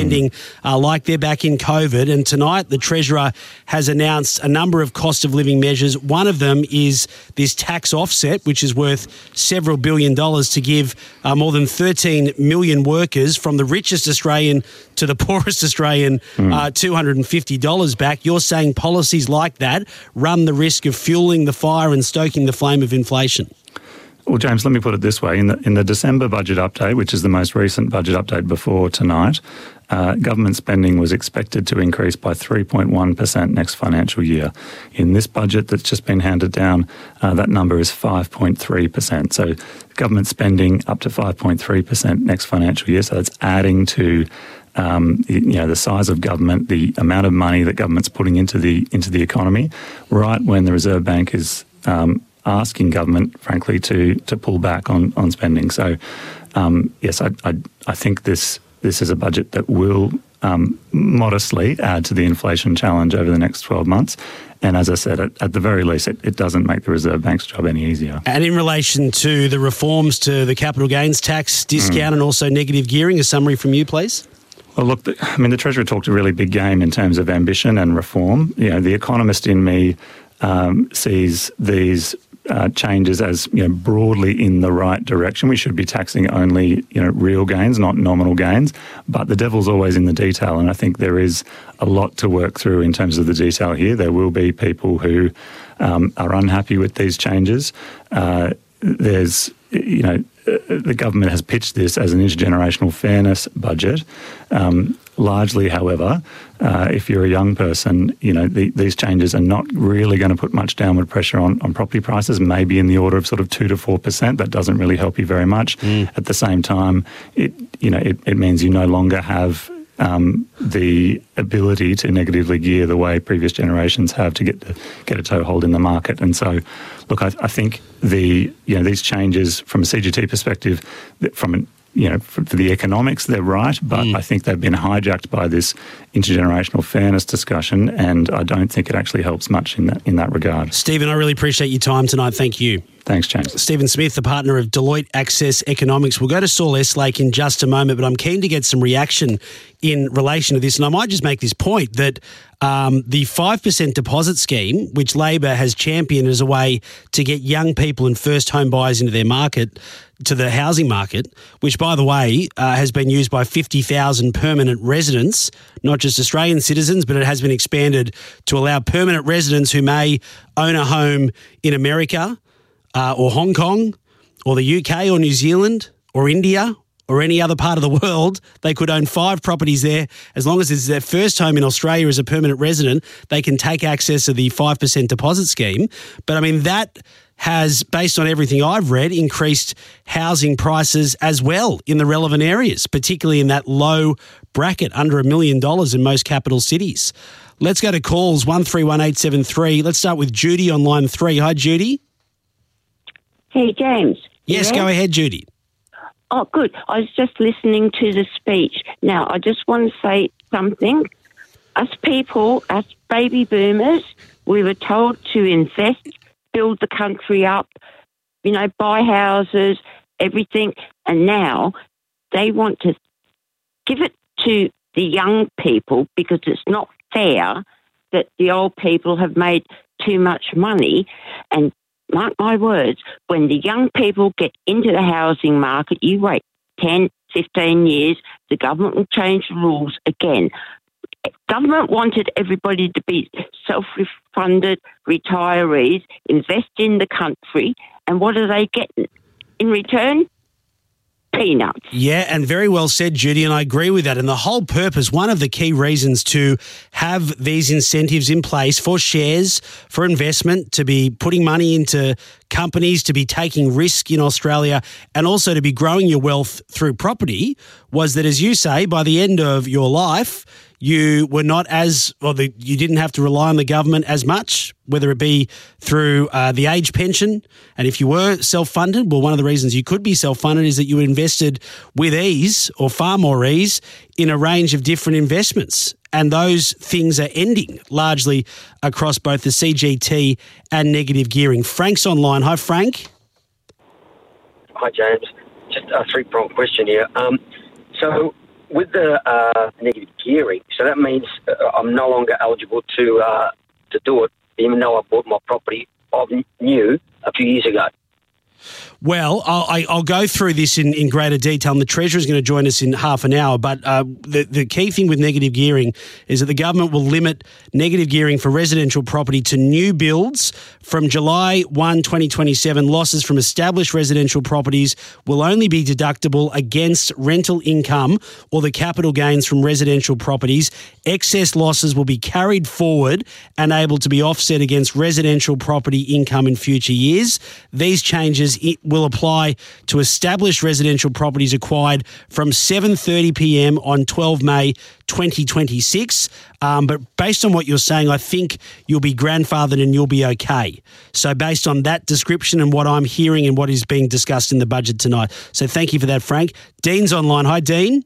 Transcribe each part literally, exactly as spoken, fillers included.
spending uh, like they're back in COVID. And tonight the Treasurer has announced a number of cost of living measures. One of them is this tax offset, which is worth several billion dollars to give uh, more than thirteen million workers from the richest Australian to the poorest Australian mm. uh, two hundred fifty dollars back. You're saying policies like that run the risk of fueling the fire and stoking the flame of inflation? Well, James, let me put it this way. In the, in the December budget update, which is the most recent budget update before tonight, uh, government spending was expected to increase by three point one percent next financial year. In this budget that's just been handed down, uh, that number is five point three percent. So government spending up to five point three percent next financial year. So it's adding to Um, you know, the size of government, the amount of money that government's putting into the into the economy, right when the Reserve Bank is um, asking government, frankly, to to pull back on on spending. So, um, yes, I, I I think this this is a budget that will um, modestly add to the inflation challenge over the next twelve months. And as I said, at, at the very least, it, it doesn't make the Reserve Bank's job any easier. And in relation to the reforms to the capital gains tax discount mm. and also negative gearing, a summary from you, please. Well, look, the, I mean, the Treasurer talked a really big game in terms of ambition and reform. You know, the economist in me um, sees these uh, changes as, you know, broadly in the right direction. We should be taxing only, you know, real gains, not nominal gains. But the devil's always in the detail, and I think there is a lot to work through in terms of the detail here. There will be people who um, are unhappy with these changes. Uh, there's, you know, the government has pitched this as an intergenerational fairness budget. Um, largely, however, uh, if you're a young person, you know, the, these changes are not really going to put much downward pressure on, on property prices, maybe in the order of sort of two to four percent. That doesn't really help you very much. Mm. At the same time, it, you know, it, it means you no longer have Um, the ability to negatively gear the way previous generations have to get to get a toehold in the market. And so, look, I, I think the you know these changes from a C G T perspective, from an you know, for, for the economics, they're right, but mm. I think they've been hijacked by this intergenerational fairness discussion, and I don't think it actually helps much in that in that regard. Stephen, I really appreciate your time tonight. Thank you. Thanks, James. Stephen Smith, the partner of Deloitte Access Economics. We'll go to Saul Estlake in just a moment, but I'm keen to get some reaction in relation to this. And I might just make this point that um, the five percent deposit scheme, which Labor has championed as a way to get young people and first home buyers into their market, to the housing market, which, by the way, uh, has been used by fifty thousand permanent residents, not just Australian citizens, but it has been expanded to allow permanent residents who may own a home in America uh, or Hong Kong or the U K or New Zealand or India or any other part of the world. They could own five properties there. As long as it's their first home in Australia as a permanent resident, they can take access to the five percent deposit scheme. But, I mean, that has, based on everything I've read, increased housing prices as well in the relevant areas, particularly in that low bracket, under a million dollars in most capital cities. Let's go to calls, one three one eight seven three. Let's start with Judy on line three. Hi, Judy. Hey, James. Yes, yeah? Go ahead, Judy. Oh, good. I was just listening to the speech. Now, I just want to say something. Us people, us baby boomers, we were told to invest, build the country up, you know, buy houses, everything. And now they want to give it to the young people because it's not fair that the old people have made too much money. And mark my words, when the young people get into the housing market, you wait ten, fifteen years, the government will change the rules again. Government wanted everybody to be self-funded retirees, invest in the country, and what are they getting in return? Peanuts. Yeah, and very well said, Judy, and I agree with that. And the whole purpose, one of the key reasons to have these incentives in place for shares, for investment, to be putting money into companies, to be taking risk in Australia, and also to be growing your wealth through property, was that, as you say, by the end of your life, you were not as, or the, you didn't have to rely on the government as much, whether it be through uh, the age pension. And if you were self-funded, well, one of the reasons you could be self-funded is that you invested with ease, or far more ease, in a range of different investments. And those things are ending largely across both the C G T and negative gearing. Frank's online. Hi, Frank. Hi, James. Just a three-pronged question here. Um, so with the uh, negative gearing, so that means uh, I'm no longer eligible to uh, to do it, even though I bought my property of new a few years ago. Well, I'll, I- I'll go through this in, in greater detail, and the Treasurer is going to join us in half an hour. But uh, the, the key thing with negative gearing is that the government will limit negative gearing for residential property to new builds. From July first, twenty twenty-seven, losses from established residential properties will only be deductible against rental income or the capital gains from residential properties. Excess losses will be carried forward and able to be offset against residential property income in future years. These changes it will apply to established residential properties acquired from seven thirty p m on twelve May twenty twenty-six. Um, but based on what you're saying, I think you'll be grandfathered and you'll be okay. So based on that description and what I'm hearing and what is being discussed in the budget tonight. So thank you for that, Frank. Dean's online. Hi, Dean.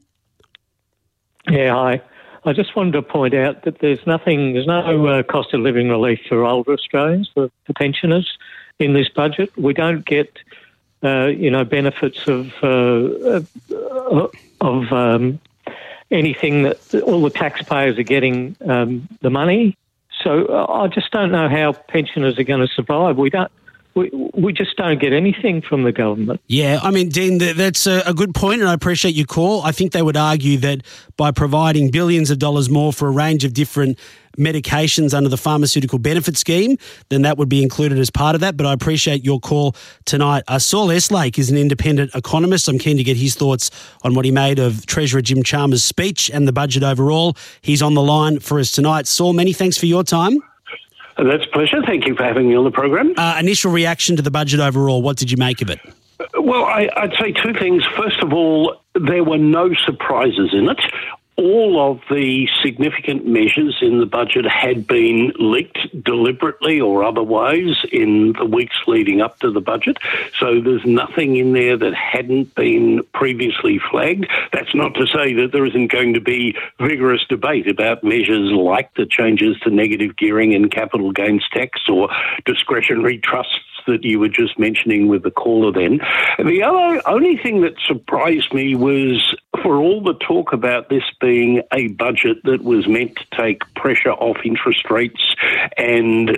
Yeah, hi. I just wanted to point out that there's nothing, there's no uh, cost of living relief for older Australians, for, for pensioners in this budget. We don't get, uh, you know, benefits of uh, uh, of um, anything that all the taxpayers are getting um, the money. So uh, I just don't know how pensioners are going to survive. We don't. We, we just don't get anything from the government. Yeah, I mean, Dean, that's a, a good point, and I appreciate your call. I think they would argue that by providing billions of dollars more for a range of different medications under the pharmaceutical benefit scheme, then that would be included as part of that. But I appreciate your call tonight. Uh, Saul Estlake is an independent economist. I'm keen to get his thoughts on what he made of Treasurer Jim Chalmers' speech and the budget overall. He's on the line for us tonight. Saul, many thanks for your time. That's a pleasure. Thank you for having me on the program. Uh, initial reaction to the budget overall, what did you make of it? Well, I, I'd say two things. First of all, there were no surprises in it. All of the significant measures in the budget had been leaked deliberately or otherwise in the weeks leading up to the budget. So there's nothing in there that hadn't been previously flagged. That's not to say that there isn't going to be vigorous debate about measures like the changes to negative gearing and capital gains tax or discretionary trusts that you were just mentioning with the caller then. The other only thing that surprised me was, for all the talk about this being a budget that was meant to take pressure off interest rates and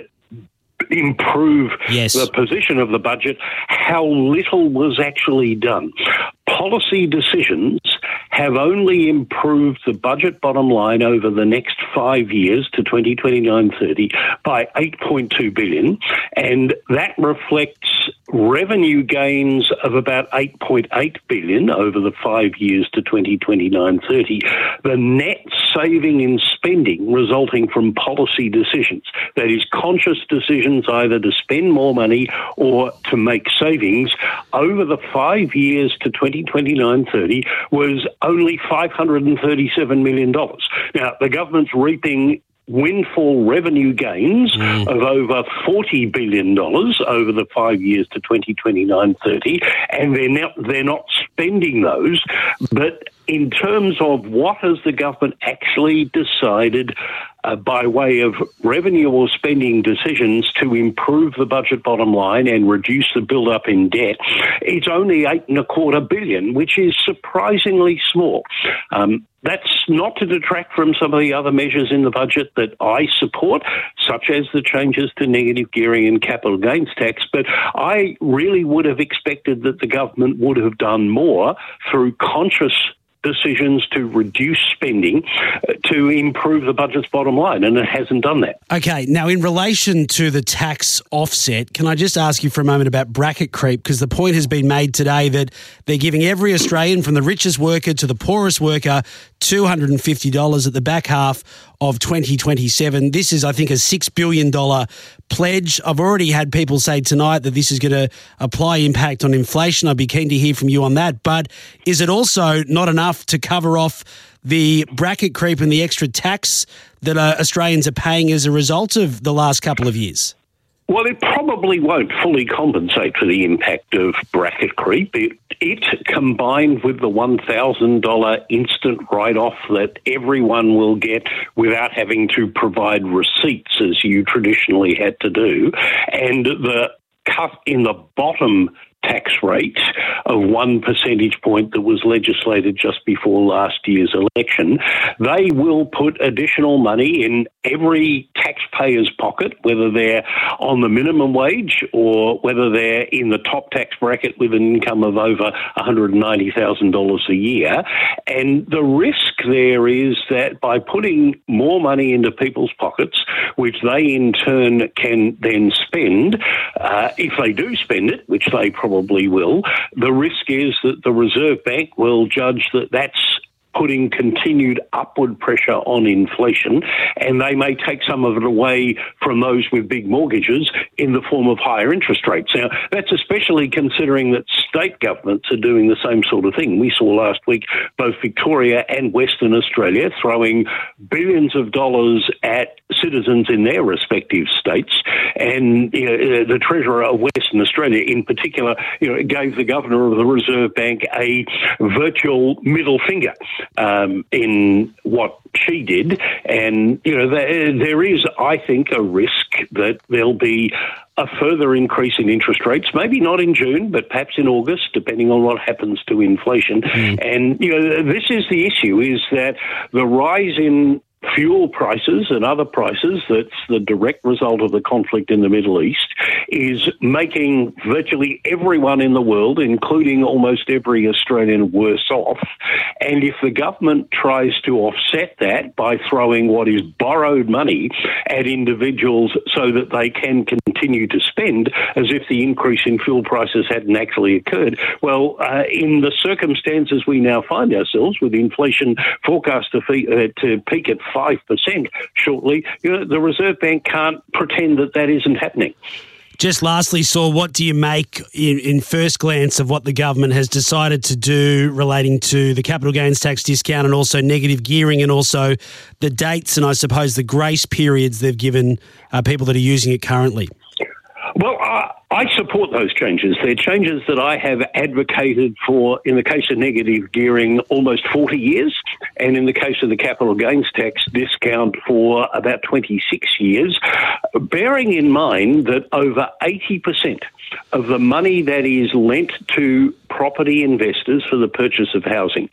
improve yes. the position of the budget, how little was actually done. Policy decisions have only improved the budget bottom line over the next five years to twenty twenty-nine thirty by eight point two billion dollars, and that reflects revenue gains of about eight point eight billion dollars over the five years to twenty twenty-nine thirty. The net saving in spending resulting from policy decisions, that is, conscious decisions either to spend more money or to make savings, over the five years to twenty twenty-nine thirty was only five hundred thirty-seven million dollars. Now, the government's reaping windfall revenue gains mm. of over forty billion dollars over the five years to twenty twenty-nine thirty, and they're not, they're not spending those. But in terms of what has the government actually decided uh, by way of revenue or spending decisions to improve the budget bottom line and reduce the build-up in debt, it's only eight and a quarter billion, which is surprisingly small. Um, That's not to detract from some of the other measures in the budget that I support, such as the changes to negative gearing and capital gains tax, but I really would have expected that the government would have done more through conscious decisions to reduce spending to improve the budget's bottom line, and it hasn't done that. Okay, now in relation to the tax offset, can I just ask you for a moment about bracket creep? Because the point has been made today that they're giving every Australian, from the richest worker to the poorest worker, two hundred fifty dollars at the back half of twenty twenty-seven. This is, I think, a six billion dollars pledge. I've already had people say tonight that this is going to apply impact on inflation. I'd be keen to hear from you on that. But is it also not enough to cover off the bracket creep and the extra tax that uh, Australians are paying as a result of the last couple of years? Well, it probably won't fully compensate for the impact of bracket creep. It, it combined with the one thousand dollars instant write-off that everyone will get without having to provide receipts, as you traditionally had to do, and the cut in the bottom tax rate of one percentage point that was legislated just before last year's election. They will put additional money in every taxpayer's pocket, whether they're on the minimum wage or whether they're in the top tax bracket with an income of over one hundred ninety thousand dollars a year. And the risk there is that by putting more money into people's pockets, which they in turn can then spend, uh, if they do spend it, which they probably will, the risk is that the Reserve Bank will judge that that's putting continued upward pressure on inflation, and they may take some of it away from those with big mortgages in the form of higher interest rates. Now, that's especially considering that state governments are doing the same sort of thing. We saw last week both Victoria and Western Australia throwing billions of dollars at citizens in their respective states, and you know, the Treasurer of Western Australia in particular you know, gave the Governor of the Reserve Bank a virtual middle finger Um, in what she did. And, you know, there, there is, I think, a risk that there'll be a further increase in interest rates, maybe not in June, but perhaps in August, depending on what happens to inflation. Mm. And, you know, this is the issue, is that the rise in fuel prices and other prices that's the direct result of the conflict in the Middle East is making virtually everyone in the world, including almost every Australian, worse off. And if the government tries to offset that by throwing what is borrowed money at individuals so that they can continue to spend as if the increase in fuel prices hadn't actually occurred, well, uh, in the circumstances we now find ourselves with inflation forecast to, fee- uh, to peak at five percent shortly, you know, the Reserve Bank can't pretend that that isn't happening. Just lastly, Saul, what do you make in, in first glance of what the government has decided to do relating to the capital gains tax discount and also negative gearing, and also the dates and I suppose the grace periods they've given uh, people that are using it currently? Well, uh, I support those changes. They're changes that I have advocated for, in the case of negative gearing, almost forty years, and in the case of the capital gains tax discount for about twenty-six years, bearing in mind that over eighty percent of the money that is lent to property investors for the purchase of housing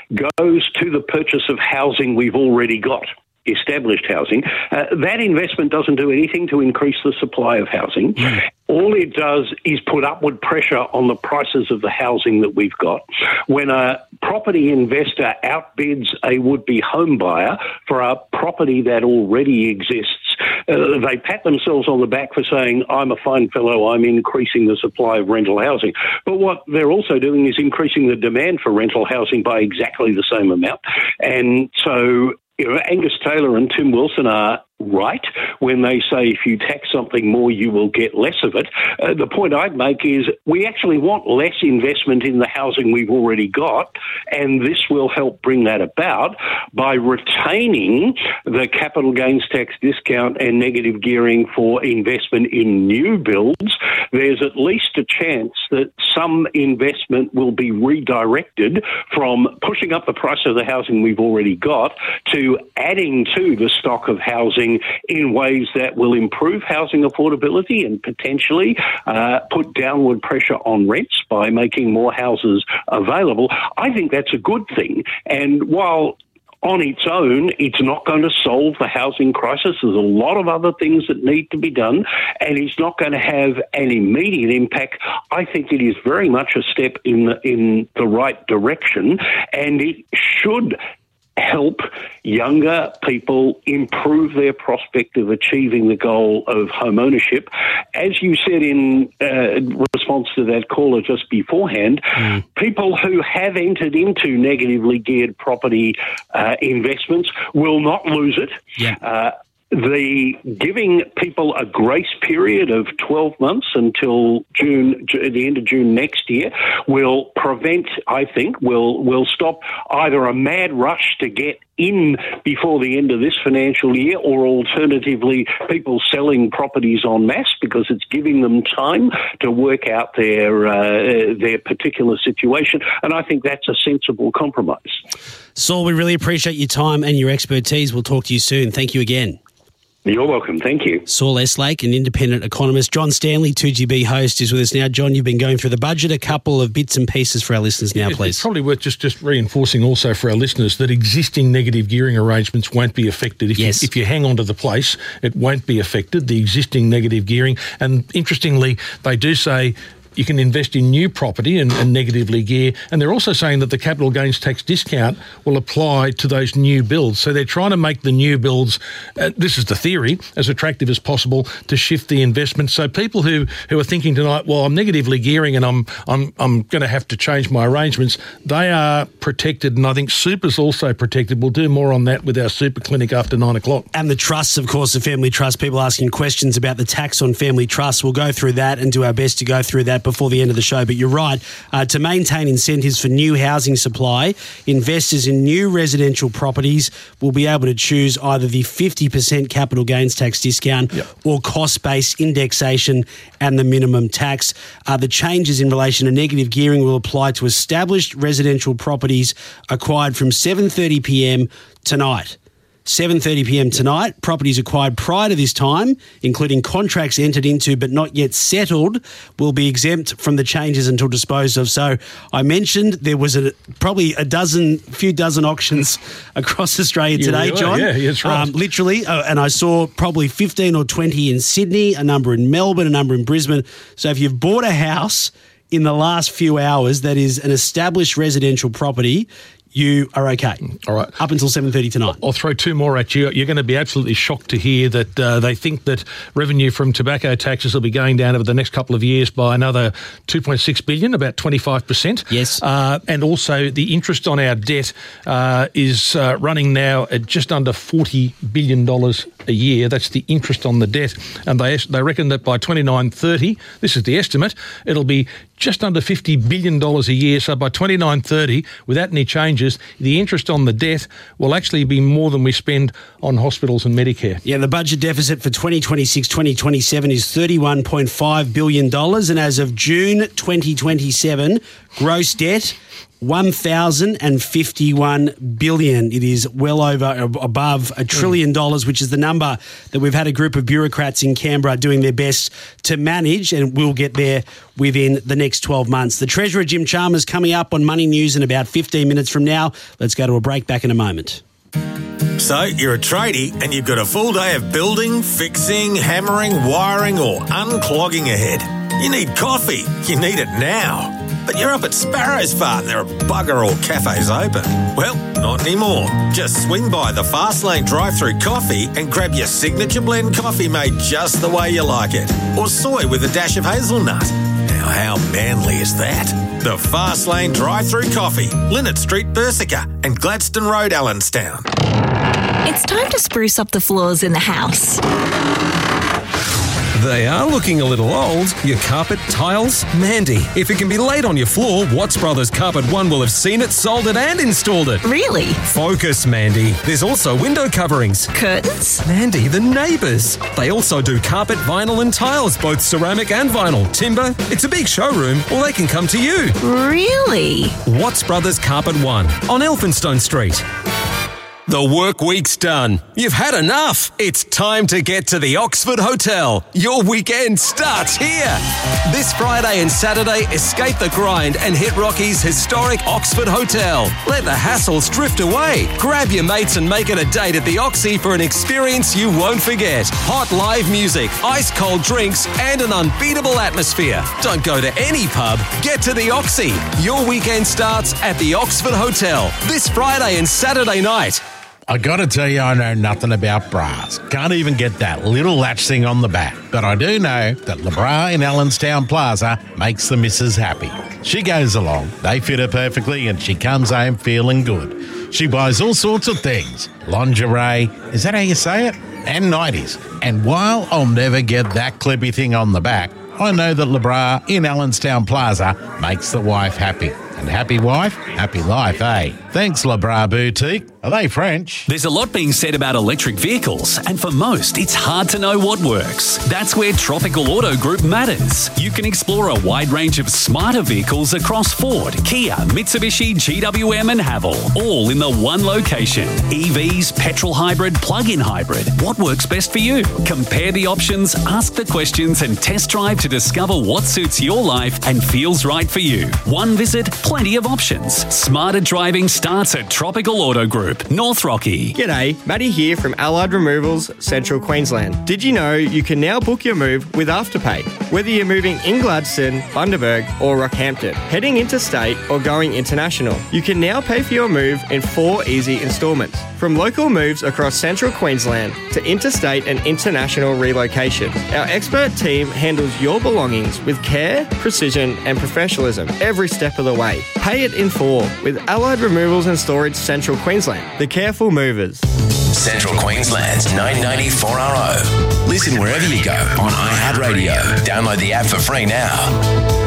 goes to the purchase of housing we've already got. Established housing. Uh, that investment doesn't do anything to increase the supply of housing. All it does is put upward pressure on the prices of the housing that we've got. When a property investor outbids a would-be home buyer for a property that already exists, uh, they pat themselves on the back for saying, I'm a fine fellow, I'm increasing the supply of rental housing. But what they're also doing is increasing the demand for rental housing by exactly the same amount. And so You know, Angus Taylor and Tim Wilson are right when they say if you tax something more, you will get less of it. Uh, the point I'd make is we actually want less investment in the housing we've already got, and this will help bring that about by retaining the capital gains tax discount and negative gearing for investment in new builds. There's at least a chance that some investment will be redirected from pushing up the price of the housing we've already got to adding to the stock of housing in ways that will improve housing affordability and potentially uh, put downward pressure on rents by making more houses available. I think that's a good thing. And while on its own, it's not going to solve the housing crisis. There's a lot of other things that need to be done, and it's not going to have an immediate impact. I think it is very much a step in the, in the right direction, and it should help younger people improve their prospect of achieving the goal of home ownership. As you said in uh, response to that caller just beforehand, mm. people who have entered into negatively geared property uh, investments will not lose it. Yeah. Uh, The giving people a grace period of twelve months until June, the end of June next year, will prevent, I think, will will stop either a mad rush to get in before the end of this financial year, or alternatively, people selling properties en masse, because it's giving them time to work out their uh, their particular situation. And I think that's a sensible compromise. Saul, we really appreciate your time and your expertise. We'll talk to you soon. Thank you again. You're welcome. Thank you. Saul Estlake, an independent economist. John Stanley, two G B host, is with us now. John, you've been going through the budget. A couple of bits and pieces for our listeners now, It's please. probably worth just, just reinforcing also for our listeners that existing negative gearing arrangements won't be affected. If, Yes. you, if you hang on to the place, it won't be affected, the existing negative gearing. And interestingly, they do say you can invest in new property and, and negatively gear. And they're also saying that the capital gains tax discount will apply to those new builds. So they're trying to make the new builds, uh, this is the theory, as attractive as possible to shift the investment. So people who, who are thinking tonight, well, I'm negatively gearing and I'm I'm I'm going to have to change my arrangements, they are protected. And I think Super's also protected. We'll do more on that with our Super Clinic after nine o'clock. And the trusts, of course, the family trust, people asking questions about the tax on family trusts. We'll go through that and do our best to go through that before the end of the show. But you're right, uh, to maintain incentives for new housing supply, investors in new residential properties will be able to choose either the fifty percent capital gains tax discount Yep. or cost-based indexation and the minimum tax. Uh, the changes in relation to negative gearing will apply to established residential properties acquired from seven thirty p m tonight. seven thirty p m tonight. Properties acquired prior to this time, including contracts entered into but not yet settled, will be exempt from the changes until disposed of. So I mentioned there was a, probably a dozen, few dozen auctions across Australia Yeah, today, we are. John. Yeah, that's right. Um, literally, uh, and I saw probably fifteen or twenty in Sydney, a number in Melbourne, a number in Brisbane. So if you've bought a house in the last few hours that is an established residential property, you are okay. All right. Up until seven thirty tonight. I'll throw two more at you. You're going to be absolutely shocked to hear that uh, they think that revenue from tobacco taxes will be going down over the next couple of years by another two point six billion dollars, about twenty-five percent. Yes. Uh, and also the interest on our debt uh, is uh, running now at just under forty billion dollars a year. That's the interest on the debt. And they they reckon that by twenty-nine thirty, this is the estimate, it'll be just under fifty billion dollars a year. So by twenty-nine thirty, without any changes, the interest on the debt will actually be more than we spend on hospitals and Medicare. Yeah, the budget deficit for twenty twenty-six twenty twenty-seven is thirty-one point five billion dollars. And as of June twenty twenty-seven, gross debt, one thousand fifty-one billion dollars. It is well over, above a trillion dollars, which is the number that we've had a group of bureaucrats in Canberra doing their best to manage, and we'll get there within the next twelve months. The Treasurer, Jim Chalmers, coming up on Money News in about fifteen minutes from now. Let's go to a break, back in a moment. So, you're a tradie and you've got a full day of building, fixing, hammering, wiring or unclogging ahead. You need coffee. You need it now. But you're up at Sparrow's Fart and there are bugger all cafes open. Well, not anymore. Just swing by the Fastlane drive-through coffee and grab your signature blend coffee made just the way you like it. Or soy with a dash of hazelnut. Now, how manly is that? The Fastlane drive-through coffee, Linnet Street, Bersica and Gladstone Road, Allenstown. It's time to spruce up the floors in the house. They are looking a little old. Your carpet, tiles, Mandy. If it can be laid on your floor, Watts Brothers Carpet One will have seen it, sold it and installed it. Really? Focus, Mandy. There's also window coverings. Curtains? Mandy, the neighbours. They also do carpet, vinyl and tiles, both ceramic and vinyl. Timber. It's a big showroom, or they can come to you. Really? Watts Brothers Carpet One on Elphinstone Street. The work week's done. You've had enough. It's time to get to the Oxford Hotel. Your weekend starts here. This Friday and Saturday, escape the grind and hit Rocky's historic Oxford Hotel. Let the hassles drift away. Grab your mates and make it a date at the Oxy for an experience you won't forget. Hot live music, ice cold drinks, and an unbeatable atmosphere. Don't go to any pub. Get to the Oxy. Your weekend starts at the Oxford Hotel this Friday and Saturday night. I gotta tell you, I know nothing about bras. Can't even get that little latch thing on the back. But I do know that Le Bras in Allenstown Plaza makes the missus happy. She goes along, they fit her perfectly, and she comes home feeling good. She buys all sorts of things. Lingerie, is that how you say it? And nighties. And while I'll never get that clippy thing on the back, I know that Le Bras in Allenstown Plaza makes the wife happy. And happy wife, happy life, eh? Thanks, LeBras Boutique. Are they French? There's a lot being said about electric vehicles, and for most, it's hard to know what works. That's where Tropical Auto Group matters. You can explore a wide range of smarter vehicles across Ford, Kia, Mitsubishi, G W M and Haval, all in the one location. E Vs, petrol hybrid, plug-in hybrid. What works best for you? Compare the options, ask the questions and test drive to discover what suits your life and feels right for you. One visit, plenty of options. Smarter driving starts at Tropical Auto Group, North Rocky. G'day, Matty here from Allied Removals, Central Queensland. Did you know you can now book your move with Afterpay? Whether you're moving in Gladstone, Bundaberg or Rockhampton, heading interstate or going international, you can now pay for your move in four easy instalments. From local moves across Central Queensland to interstate and international relocation, our expert team handles your belongings with care, precision and professionalism every step of the way. Pay it in full with Allied Removals and Storage Central Queensland, the careful movers. Central Queensland's nine ninety-four R O. Listen wherever you go on iHeartRadio. Download the app for free now.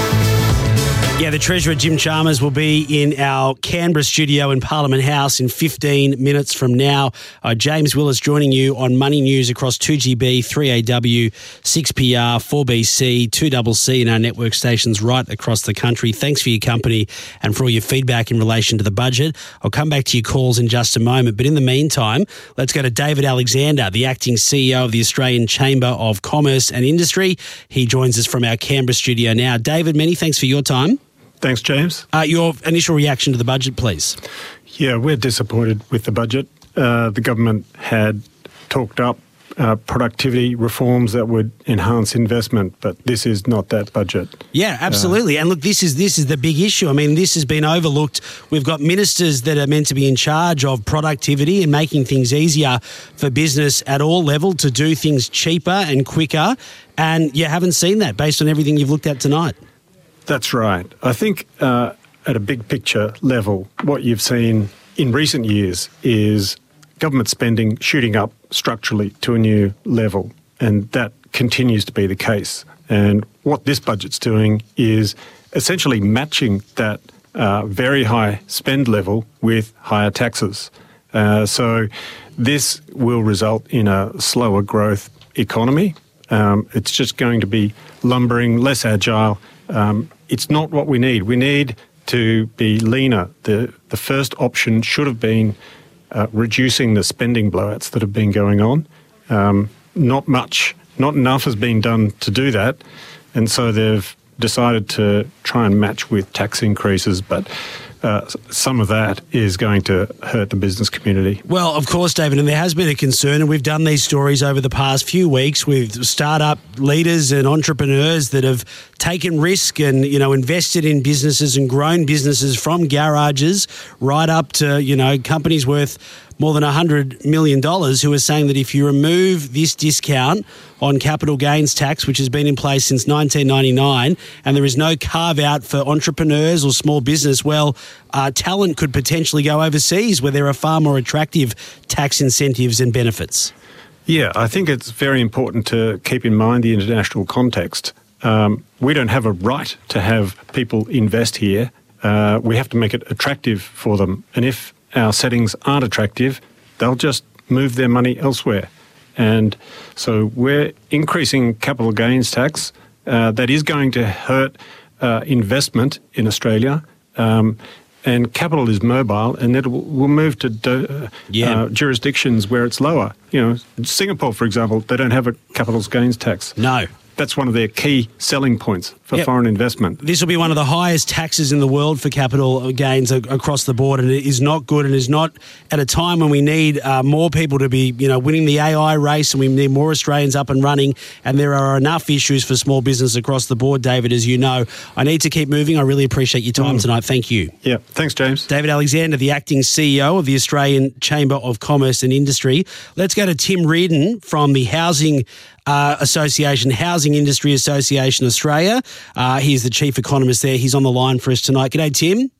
Yeah, the Treasurer, Jim Chalmers, will be in our Canberra studio in Parliament House in fifteen minutes from now. Uh, James Willis joining you on Money News across two G B, three A W, six P R, four B C, two C C and our network stations right across the country. Thanks for your company and for all your feedback in relation to the budget. I'll come back to your calls in just a moment. But in the meantime, let's go to David Alexander, the Acting C E O of the Australian Chamber of Commerce and Industry. He joins us from our Canberra studio now. David, many thanks for your time. Thanks, James. Uh, your initial reaction to the budget, please. Yeah, we're disappointed with the budget. Uh, the government had talked up uh, productivity reforms that would enhance investment, but this is not that budget. Yeah, absolutely. Uh, and look, this is this is the big issue. I mean, this has been overlooked. We've got ministers that are meant to be in charge of productivity and making things easier for business at all levels to do things cheaper and quicker, and you haven't seen that based on everything you've looked at tonight. That's right. I think uh, at a big picture level, what you've seen in recent years is government spending shooting up structurally to a new level, and that continues to be the case. And what this budget's doing is essentially matching that uh, very high spend level with higher taxes. Uh, so this will result in a slower growth economy. Um, it's just going to be lumbering, less agile. Um, it's not what we need. We need to be leaner. The the first option should have been uh, reducing the spending blowouts that have been going on. Um, not much, not enough has been done to do that. And so they've decided to try and match with tax increases, but Uh, some of that is going to hurt the business community. Well, of course, David, and there has been a concern, and we've done these stories over the past few weeks with startup leaders and entrepreneurs that have taken risk and, you know, invested in businesses and grown businesses from garages right up to, you know, companies worth more than one hundred million dollars who are saying that if you remove this discount on capital gains tax, which has been in place since nineteen ninety-nine, and there is no carve-out for entrepreneurs or small business, well, uh, talent could potentially go overseas where there are far more attractive tax incentives and benefits. Yeah, I think it's very important to keep in mind the international context. Um, we don't have a right to have people invest here. Uh, we have to make it attractive for them. And if our settings aren't attractive, they'll just move their money elsewhere. And so we're increasing capital gains tax. Uh, that is going to hurt uh, investment in Australia. Um, and capital is mobile, and it will, will move to do, uh, yeah. uh, jurisdictions where it's lower. You know, Singapore, for example, they don't have a capital gains tax. No. That's one of their key selling points for yep. foreign investment. This will be one of the highest taxes in the world for capital gains across the board, and it is not good, and is not at a time when we need uh, more people to be, you know, winning the A I race, and we need more Australians up and running, and there are enough issues for small business across the board, David, as you know. I need to keep moving. I really appreciate your time mm. tonight. Thank you. Yeah, thanks, James. David Alexander, the Acting C E O of the Australian Chamber of Commerce and Industry. Let's go to Tim Reardon from the Housing Uh, Association, Housing Industry Association Australia. Uh, he's the chief economist there. He's on the line for us tonight. G'day, Tim.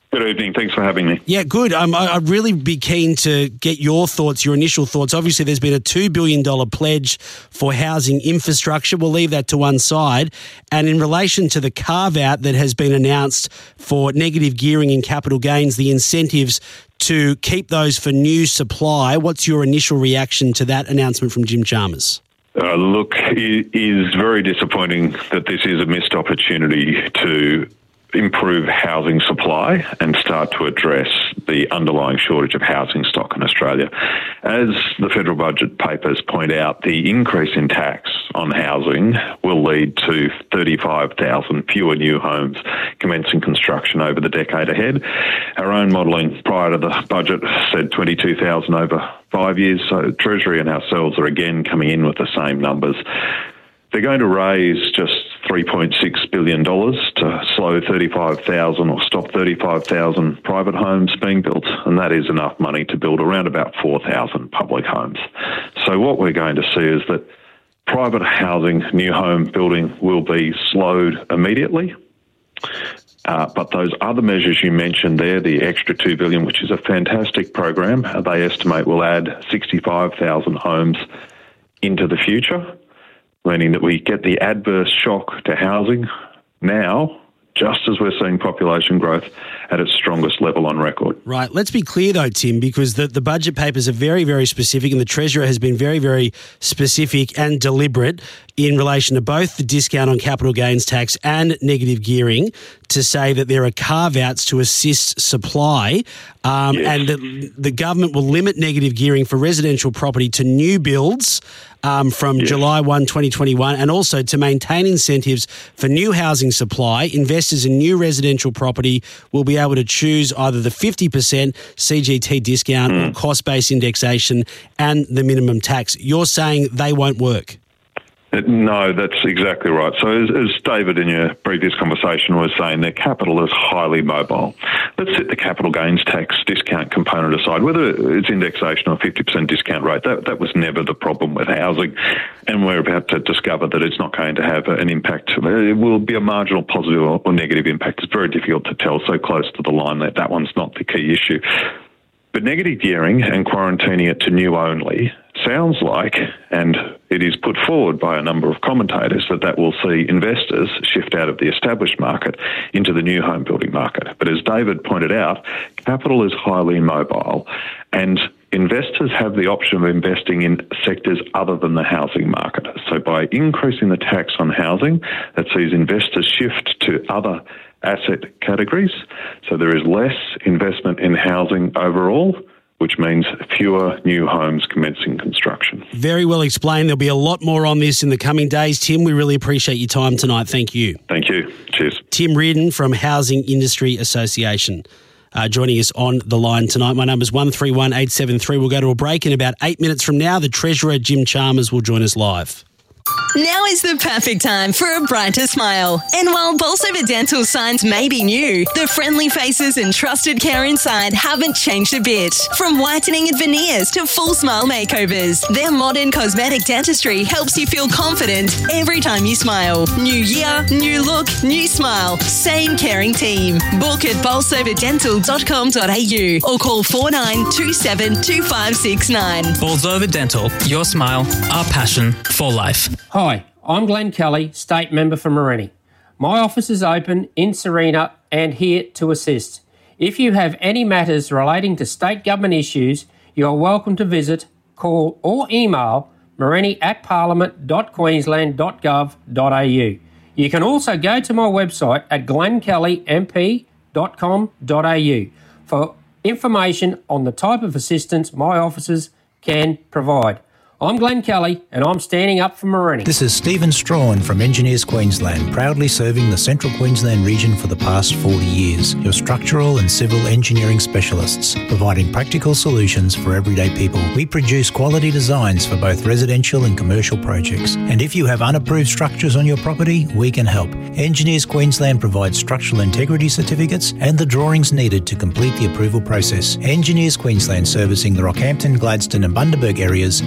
Good evening. Thanks for having me. Yeah, good. Um, I, I'd really be keen to get your thoughts, your initial thoughts. Obviously, there's been a two billion dollars pledge for housing infrastructure. We'll leave that to one side. And in relation to the carve-out that has been announced for negative gearing and capital gains, the incentives to keep those for new supply, what's your initial reaction to that announcement from Jim Chalmers? Uh, look, it is very disappointing that this is a missed opportunity to improve housing supply and start to address the underlying shortage of housing stock in Australia. As the federal budget papers point out, the increase in tax on housing will lead to thirty-five thousand fewer new homes commencing construction over the decade ahead. Our own modelling prior to the budget said twenty-two thousand over five years, so Treasury and ourselves are again coming in with the same numbers. They're going to raise just three point six billion dollars to slow thirty-five thousand or stop thirty-five thousand private homes being built, and that is enough money to build around about four thousand public homes. So what we're going to see is that private housing, new home building will be slowed immediately. Uh, but those other measures you mentioned there, the extra two billion dollars, which is a fantastic program, they estimate will add sixty-five thousand homes into the future, meaning that we get the adverse shock to housing now, just as we're seeing population growth at its strongest level on record. Right. Let's be clear, though, Tim, because the, the budget papers are very, very specific, and the Treasurer has been very, very specific and deliberate in relation to both the discount on capital gains tax and negative gearing to say that there are carve-outs to assist supply, um, yes. and that the government will limit negative gearing for residential property to new builds um, from yes. July first, twenty twenty-one, and also to maintain incentives for new housing supply. Investors in new residential property will be able to choose either the fifty percent C G T discount mm. or cost-based indexation and the minimum tax. You're saying they won't work? No, that's exactly right. So as, as David in your previous conversation was saying, their capital is highly mobile. Let's set the capital gains tax discount component aside. Whether it's indexation or fifty percent discount rate, that, that was never the problem with housing. And we're about to discover that it's not going to have an impact. It will be a marginal positive or, or negative impact. It's very difficult to tell so close to the line that that one's not the key issue. But negative gearing and quarantining it to new only sounds like, and it is put forward by a number of commentators, that that will see investors shift out of the established market into the new home building market. But as David pointed out, capital is highly mobile, and investors have the option of investing in sectors other than the housing market. So by increasing the tax on housing, that sees investors shift to other asset categories. So there is less investment in housing overall, which means fewer new homes commencing construction. Very well explained. There'll be a lot more on this in the coming days. Tim, we really appreciate your time tonight. Thank you. Thank you. Cheers. Tim Reardon from Housing Industry Association. Uh, joining us on the line tonight. My number's one three one eight seven three. We'll go to a break in about eight minutes from now. The Treasurer, Jim Chalmers, will join us live. Now is the perfect time for a brighter smile. And while Bolsover Dental signs may be new, the friendly faces and trusted care inside haven't changed a bit. From whitening and veneers to full smile makeovers, their modern cosmetic dentistry helps you feel confident every time you smile. New year, new look, new smile. Same caring team. Book at bolsover dental dot com dot a u or call four nine two seven two five six nine. Bolsover Dental, your smile, our passion for life. Hi, I'm Glenn Kelly, State Member for Morenni. My office is open in Serena and here to assist. If you have any matters relating to state government issues, you are welcome to visit, call or email morenni at parliament dot queensland dot gov dot a u. You can also go to my website at glenn kelly m p dot com dot a u for information on the type of assistance my offices can provide. I'm Glenn Kelly, and I'm standing up for Morenni. This is Stephen Strawn from Engineers Queensland, proudly serving the Central Queensland region for the past forty years. Your structural and civil engineering specialists, providing practical solutions for everyday people. We produce quality designs for both residential and commercial projects. And if you have unapproved structures on your property, we can help. Engineers Queensland provides structural integrity certificates and the drawings needed to complete the approval process. Engineers Queensland, servicing the Rockhampton, Gladstone and Bundaberg areas. Visit E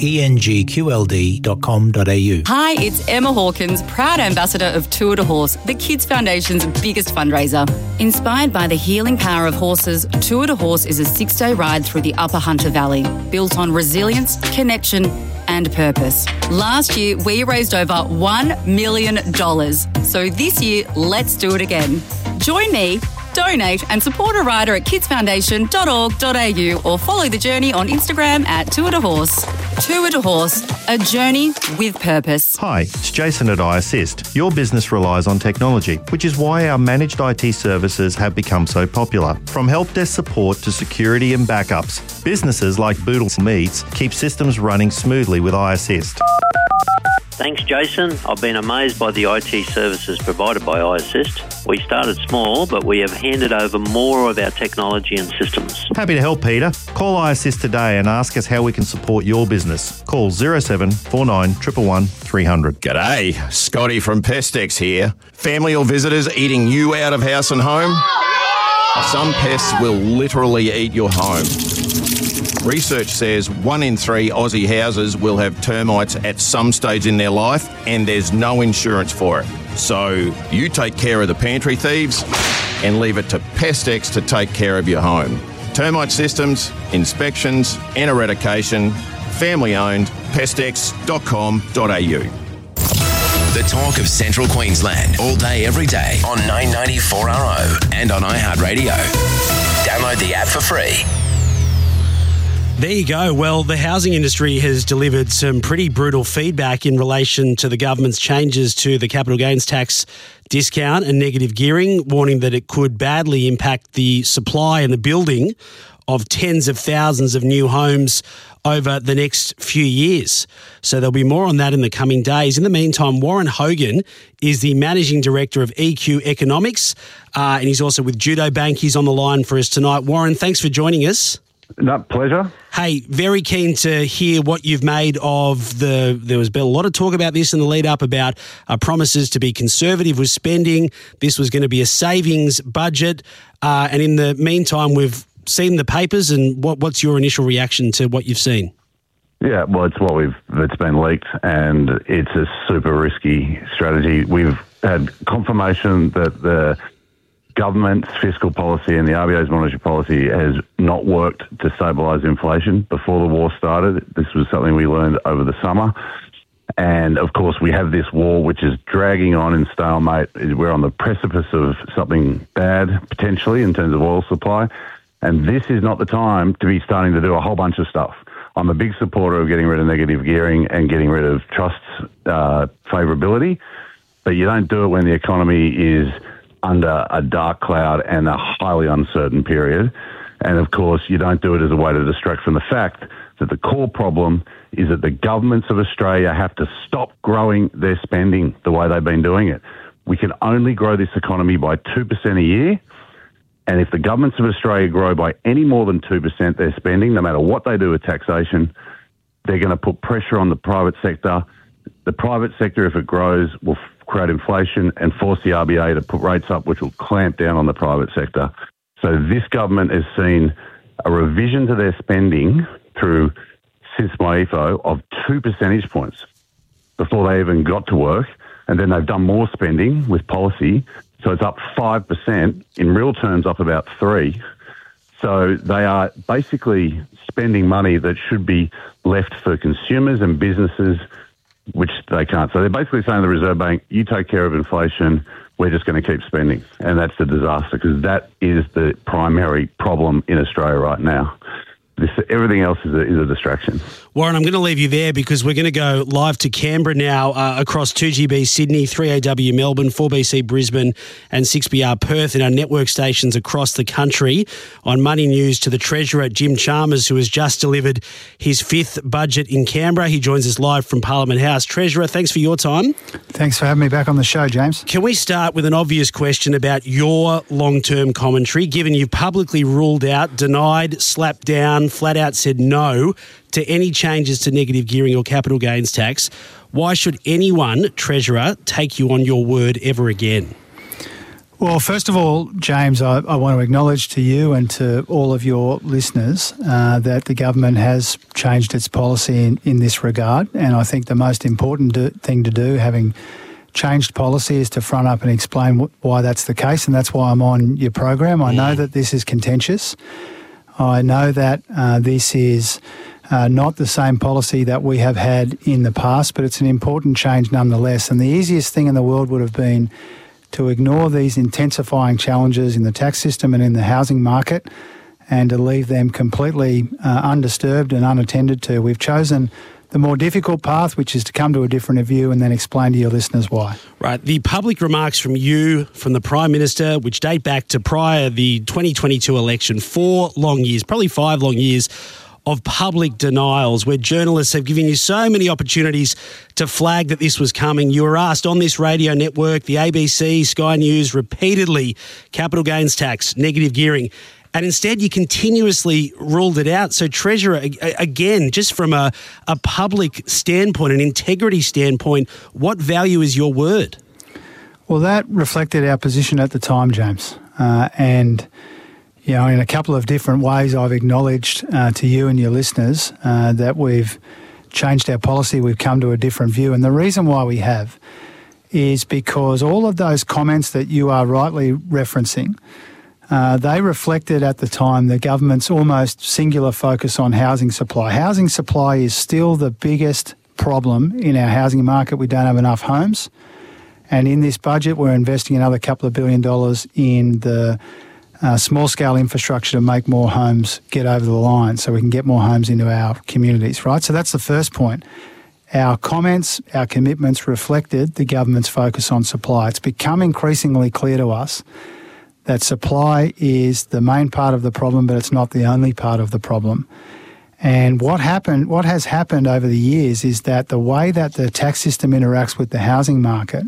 e n g q l d dot com dot a u. Hi, it's Emma Hawkins, proud ambassador of Tour de Horse, the Kids Foundation's biggest fundraiser. Inspired by the healing power of horses, Tour de Horse is a six-day ride through the Upper Hunter Valley, built on resilience, connection and purpose. Last year, we raised over one million dollars. So this year, let's do it again. Join me, donate and support a rider at kids foundation dot org dot a u or follow the journey on Instagram at Tour de Horse. Tour de Horse, a journey with purpose. Hi, it's Jason at iAssist. Your business relies on technology, which is why our managed I T services have become so popular. From help desk support to security and backups, businesses like Boodle Meats keep systems running smoothly with iAssist. Thanks, Jason. I've been amazed by the I T services provided by iAssist. We started small, but we have handed over more of our technology and systems. Happy to help, Peter. Call iAssist today and ask us how we can support your business. Call zero seven four nine one one one three hundred. G'day, Scotty from Pestex here. Family or visitors eating you out of house and home? Some pests will literally eat your home. Research says one in three Aussie houses will have termites at some stage in their life, and there's no insurance for it. So you take care of the pantry thieves and leave it to Pestex to take care of your home. Termite systems, inspections and eradication, family owned, pestex dot com dot a u. The talk of Central Queensland, all day, every day on nine ninety-four R O and on iHeartRadio. Download the app for free. There you go. Well, the housing industry has delivered some pretty brutal feedback in relation to the government's changes to the capital gains tax discount and negative gearing, warning that it could badly impact the supply and the building of tens of thousands of new homes over the next few years. So there'll be more on that in the coming days. In the meantime, Warren Hogan is the Managing Director of E Q Economics, uh, and he's also with Judo Bank. He's on the line for us tonight. Warren, thanks for joining us. No, pleasure. Hey, very keen to hear what you've made of the, there was a lot of talk about this in the lead up about uh, promises to be conservative with spending. This was going to be a savings budget. Uh, and in the meantime, we've seen the papers, and what, what's your initial reaction to what you've seen? Yeah, well, it's what we've, it's been leaked, and it's a super risky strategy. We've had confirmation that the government's fiscal policy and the R B A's monetary policy has not worked to stabilise inflation. Before the war started, this was something we learned over the summer. And, of course, we have this war which is dragging on in stalemate. We're on the precipice of something bad, potentially, in terms of oil supply. And this is not the time to be starting to do a whole bunch of stuff. I'm a big supporter of getting rid of negative gearing and getting rid of trust uh, favourability, but you don't do it when the economy is under a dark cloud and a highly uncertain period. And, of course, you don't do it as a way to distract from the fact that the core problem is that the governments of Australia have to stop growing their spending the way they've been doing it. We can only grow this economy by two percent a year. And if the governments of Australia grow by any more than two percent their spending, no matter what they do with taxation, they're going to put pressure on the private sector. The private sector, if it grows, will create inflation and force the R B A to put rates up, which will clamp down on the private sector. So this government has seen a revision to their spending through since my E F O of two percentage points before they even got to work. And then they've done more spending with policy. So it's up five percent, in real terms up about three. So they are basically spending money that should be left for consumers and businesses, which they can't. So they're basically saying to the Reserve Bank, you take care of inflation, we're just going to keep spending. And that's a disaster, because that is the primary problem in Australia right now. This, everything else is a, is a distraction. Warren, I'm going to leave you there because we're going to go live to Canberra now uh, across two G B Sydney, three A W Melbourne, four B C Brisbane and six B R Perth in our network stations across the country. On Money News to the Treasurer, Jim Chalmers, who has just delivered his fifth budget in Canberra. He joins us live from Parliament House. Treasurer, thanks for your time. Thanks for having me back on the show, James. Can we start with an obvious question about your long-term commentary, given you've publicly ruled out, denied, slapped down, flat out said no to any changes to negative gearing or capital gains tax? Why should anyone, Treasurer, take you on your word ever again? Well, first of all, James, I, I want to acknowledge to you and to all of your listeners uh, that the government has changed its policy in, in this regard. And I think the most important do, thing to do, having changed policy, is to front up and explain wh- why that's the case. And that's why I'm on your program. I know that this is contentious. I know that uh, this is uh, not the same policy that we have had in the past, but it's an important change nonetheless. And the easiest thing in the world would have been to ignore these intensifying challenges in the tax system and in the housing market and to leave them completely uh, undisturbed and unattended to. We've chosen the more difficult path, which is to come to a different view and then explain to your listeners why. Right. The public remarks from you, from the Prime Minister, which date back to prior the twenty twenty-two election, four long years, probably five long years, of public denials where journalists have given you so many opportunities to flag that this was coming. You were asked on this radio network, the A B C, Sky News, repeatedly, capital gains tax, negative gearing, and instead you continuously ruled it out. So, Treasurer, again, just from a, a public standpoint, an integrity standpoint, what value is your word? Well, that reflected our position at the time, James, uh, and you know, in a couple of different ways, I've acknowledged uh, to you and your listeners uh, that we've changed our policy, we've come to a different view. And the reason why we have is because all of those comments that you are rightly referencing, uh, they reflected at the time the government's almost singular focus on housing supply. Housing supply is still the biggest problem in our housing market. We don't have enough homes. And in this budget, we're investing another couple of billion dollars in the Uh, small-scale infrastructure to make more homes get over the line so we can get more homes into our communities, right? So that's the first point. Our comments, our commitments reflected the government's focus on supply. It's become increasingly clear to us that supply is the main part of the problem, but it's not the only part of the problem. And what happened, what has happened over the years is that the way that the tax system interacts with the housing market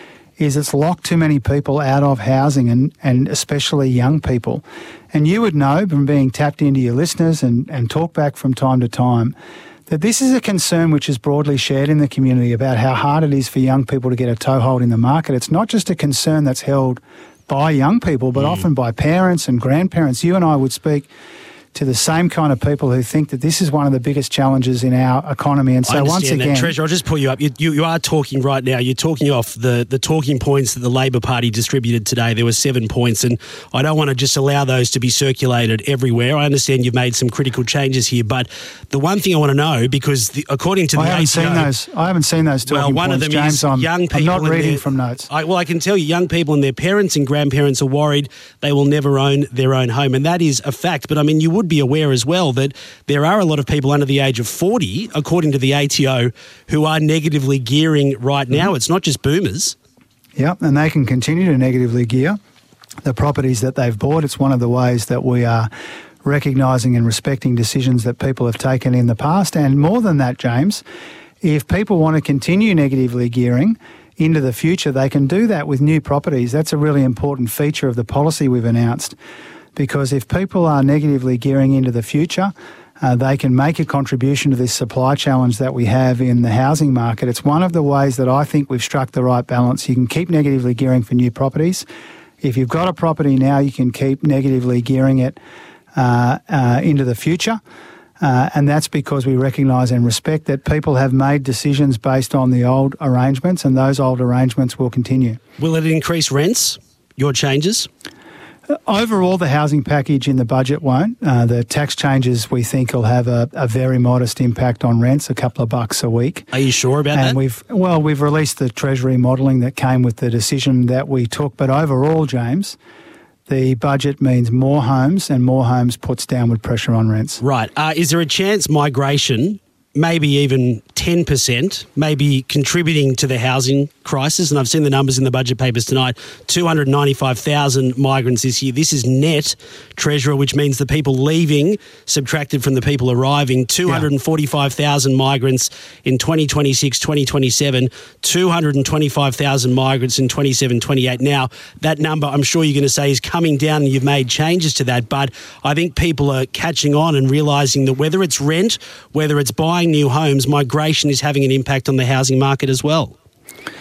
is it's locked too many people out of housing, and, and especially young people. And you would know from being tapped into your listeners and, and talk back from time to time that this is a concern which is broadly shared in the community about how hard it is for young people to get a toehold in the market. It's not just a concern that's held by young people, but mm. often by parents and grandparents. You and I would speak to the same kind of people who think that this is one of the biggest challenges in our economy. And so I understand once again... that. Treasurer, I'll just pull you up. You, you, you are talking right now. You're talking off the, the talking points that the Labor Party distributed today. There were seven points, and I don't want to just allow those to be circulated everywhere. I understand you've made some critical changes here, but the one thing I want to know, because the, according to the I haven't A T O, seen those. I haven't seen those talking well, one points, of them James. is I'm, young people. I'm not reading their, from notes. I, well, I can tell you, young people and their parents and grandparents are worried they will never own their own home, and that is a fact. But I mean, you would be aware as well that there are a lot of people under the age of forty, according to the A T O, who are negatively gearing right now. Mm-hmm. It's not just boomers. Yeah, and they can continue to negatively gear the properties that they've bought. It's one of the ways that we are recognising and respecting decisions that people have taken in the past. And more than that, James, if people want to continue negatively gearing into the future, they can do that with new properties. That's a really important feature of the policy we've announced. Because if people are negatively gearing into the future, uh, they can make a contribution to this supply challenge that we have in the housing market. It's one of the ways that I think we've struck the right balance. You can keep negatively gearing for new properties. If you've got a property now, you can keep negatively gearing it uh, uh, into the future. Uh, and that's because we recognise and respect that people have made decisions based on the old arrangements, and those old arrangements will continue. Will it increase rents, your changes? Overall, the housing package in the budget won't. Uh, the tax changes, we think, will have a, a very modest impact on rents, a couple of bucks a week. Are you sure about and that? And we've well, we've released the Treasury modelling that came with the decision that we took. But overall, James, the budget means more homes, and more homes puts downward pressure on rents. Right. Uh, is there a chance migration, maybe even ten percent, maybe contributing to the housing crisis? And I've seen the numbers in the budget papers tonight, two hundred ninety-five thousand migrants this year. This is net, Treasurer, which means the people leaving subtracted from the people arriving. two hundred forty-five thousand yeah. migrants in twenty twenty-six, twenty twenty-seven, two hundred twenty-five thousand migrants in twenty-seven, twenty-eight. Now, that number I'm sure you're going to say is coming down, and you've made changes to that, but I think people are catching on and realising that whether it's rent, whether it's buying new homes, migration is having an impact on the housing market as well.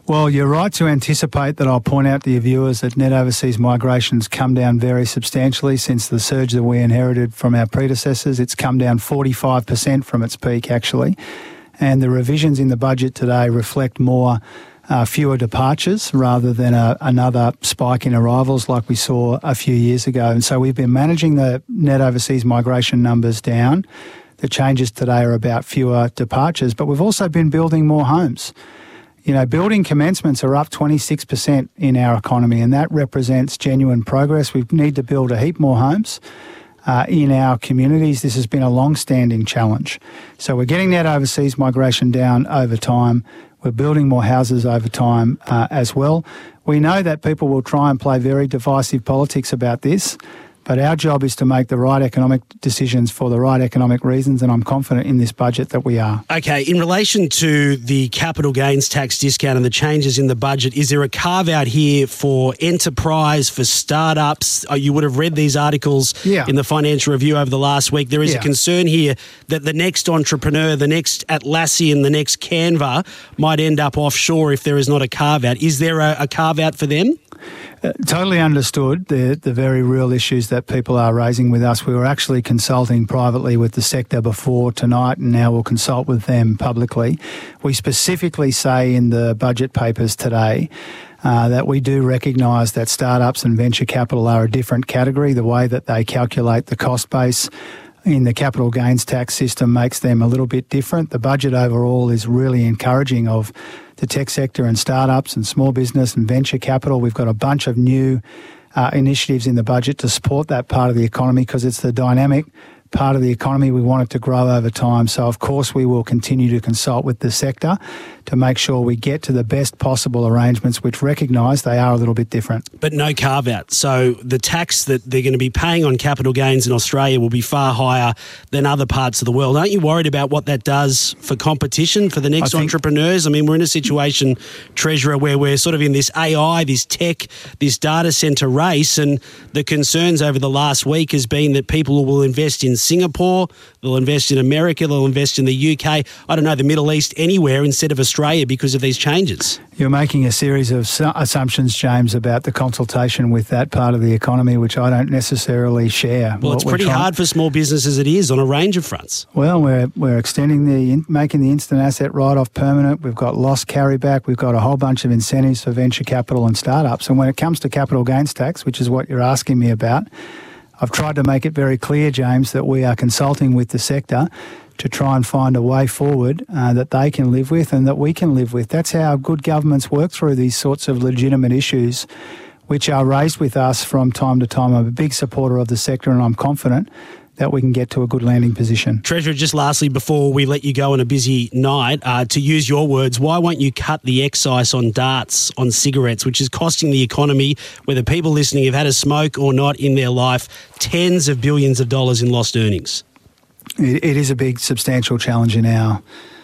Well, you're right to anticipate that I'll point out to your viewers that net overseas migration's come down very substantially since the surge that we inherited from our predecessors. It's come down forty-five percent from its peak, actually. And the revisions in the budget today reflect more uh, fewer departures rather than a, another spike in arrivals like we saw a few years ago. And so we've been managing the net overseas migration numbers down. The changes today are about fewer departures, but we've also been building more homes. You know, building commencements are up twenty-six percent in our economy, and that represents genuine progress. We need to build a heap more homes uh, in our communities. This has been a long-standing challenge. So we're getting that overseas migration down over time. We're building more houses over time uh, as well. We know that people will try and play very divisive politics about this, but our job is to make the right economic decisions for the right economic reasons, and I'm confident in this budget that we are. Okay, in relation to the capital gains tax discount and the changes in the budget, is there a carve-out here for enterprise, for startups? Oh, you would have read these articles yeah. in the Financial Review over the last week. There is yeah. a concern here that the next entrepreneur, the next Atlassian, the next Canva might end up offshore if there is not a carve-out. Is there a, a carve-out for them? Uh, totally understood the the very real issues that people are raising with us. We were actually consulting privately with the sector before tonight, and now we'll consult with them publicly. We specifically say in the budget papers today uh, that we do recognise that startups and venture capital are a different category. The way that they calculate the cost base in the capital gains tax system makes them a little bit different. The budget overall is really encouraging of the tech sector and startups and small business and venture capital. We've got a bunch of new uh, initiatives in the budget to support that part of the economy because it's the dynamic part of the economy. We want it to grow over time. So, of course, we will continue to consult with the sector to make sure we get to the best possible arrangements, which recognise they are a little bit different. But no carve-out. So the tax that they're going to be paying on capital gains in Australia will be far higher than other parts of the world. Aren't you worried about what that does for competition for the next I entrepreneurs? I mean, we're in a situation, Treasurer, where we're sort of in this A I, this tech, this data centre race, and the concerns over the last week has been that people will invest in Singapore, they'll invest in America, they'll invest in the U K, I don't know, the Middle East, anywhere instead of Australia because of these changes. You're making a series of su- assumptions, James, about the consultation with that part of the economy, which I don't necessarily share. Well, what it's pretty trying- hard for small business as it is on a range of fronts. Well, we're we're extending the, in, making the instant asset write-off permanent. We've got loss carryback. We've got a whole bunch of incentives for venture capital and startups. And when it comes to capital gains tax, which is what you're asking me about, I've tried to make it very clear, James, that we are consulting with the sector to try and find a way forward uh, that they can live with and that we can live with. That's how good governments work through these sorts of legitimate issues which are raised with us from time to time. I'm a big supporter of the sector and I'm confident that we can get to a good landing position. Treasurer, just lastly, before we let you go on a busy night, uh, to use your words, why won't you cut the excise on darts, on cigarettes, which is costing the economy, whether people listening have had a smoke or not in their life, tens of billions of dollars in lost earnings? It, it is a big, substantial challenge in our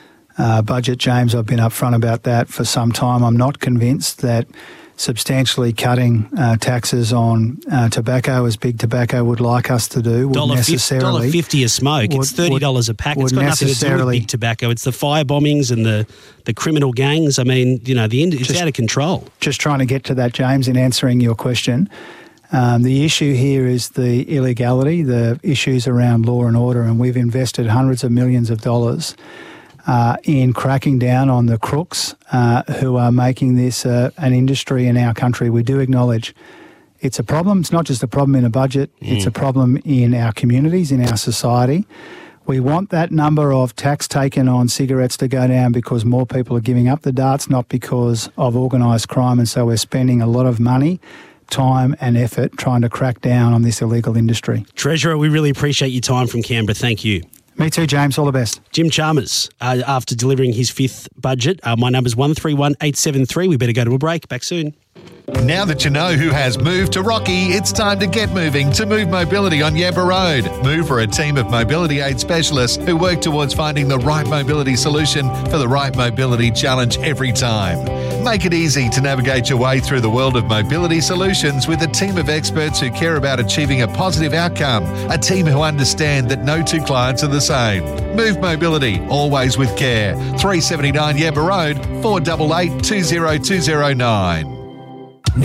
uh, budget, James. I've been upfront about that for some time. I'm not convinced that substantially cutting uh, taxes on uh, tobacco, as Big Tobacco would like us to do, would one dollar necessarily... fifty a smoke. Would, it's thirty dollars would, a pack. It's got nothing to do with Big Tobacco. It's the fire bombings and the, the criminal gangs. I mean, you know, the end, it's just, out of control. Just trying to get to that, James, in answering your question. Um, the issue here is the illegality, the issues around law and order, and we've invested hundreds of millions of dollars Uh, in cracking down on the crooks uh, who are making this uh, an industry in our country. We do acknowledge it's a problem. It's not just a problem in a budget. Mm. It's a problem in our communities, in our society. We want that number of tax taken on cigarettes to go down because more people are giving up the darts, not because of organised crime. And so we're spending a lot of money, time and effort trying to crack down on this illegal industry. Treasurer, we really appreciate your time from Canberra. Thank you. Me too, James. All the best. Jim Chalmers, uh, after delivering his fifth budget. Uh, my number's one three one eight seven three. We better go to a break. Back soon. Now that you know who has moved to Rocky, it's time to get moving to Move Mobility on Yamba Road. Move are a team of mobility aid specialists who work towards finding the right mobility solution for the right mobility challenge every time. Make it easy to navigate your way through the world of mobility solutions with a team of experts who care about achieving a positive outcome, a team who understand that no two clients are the same. Move Mobility, always with care. three seventy-nine Yamba Road, four eight eight, two zero two zero nine.